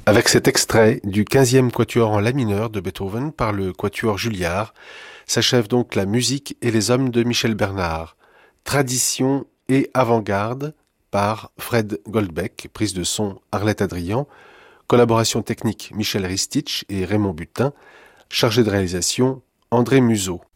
Avec cet extrait du 15e quatuor en la mineur de Beethoven par le quatuor Juliard, s'achève donc la musique et les hommes de Michel Bernard. Tradition et avant-garde par Fred Goldbeck, prise de son Arlette Adrian, collaboration technique Michel Ristich et Raymond Butin, chargé de réalisation André Museau.